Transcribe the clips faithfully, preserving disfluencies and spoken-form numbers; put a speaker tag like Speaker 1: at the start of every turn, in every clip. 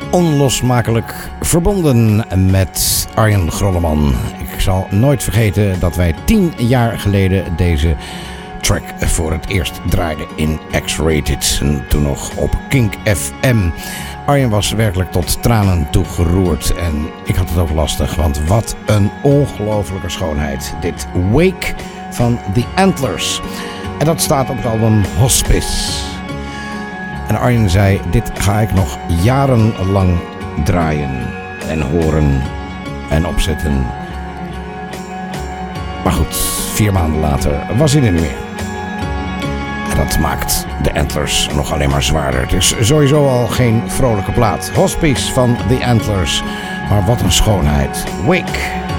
Speaker 1: onlosmakelijk verbonden met Arjen Grolleman. Ik zal nooit vergeten dat wij tien jaar geleden deze track voor het eerst draaiden in X-Rated. En toen nog op Kink F M. Arjen was werkelijk tot tranen toe geroerd. En ik had het ook lastig, want wat een ongelofelijke schoonheid. Dit Wake van The Antlers. En dat staat op het album Hospice. En Arjen zei, dit ga ik nog jarenlang draaien en horen en opzetten. Maar goed, vier maanden later was hij er niet meer. En dat maakt de Antlers nog alleen maar zwaarder. Het is sowieso al geen vrolijke plaat. Hospice van The Antlers. Maar wat een schoonheid. Wake.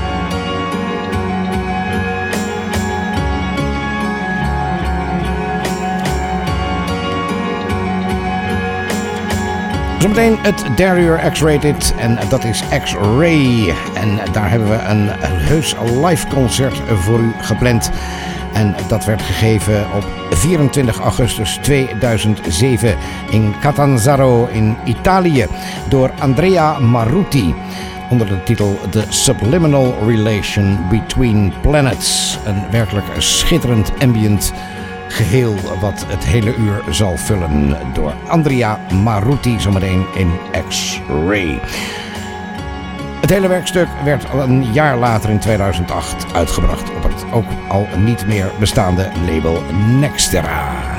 Speaker 1: Zometeen het derde uur X-Rated en dat is X-Ray. En daar hebben we een heus live concert voor u gepland. En dat werd gegeven op vierentwintig augustus tweeduizend zeven in Catanzaro in Italië door Andrea Maruti. Onder de titel The Subliminal Relation Between Planets. Een werkelijk schitterend ambient geheel wat het hele uur zal vullen door Andrea Maruti zometeen in X-Ray. Het hele werkstuk werd al een jaar later in tweeduizend acht uitgebracht op het ook al niet meer bestaande label Nextera.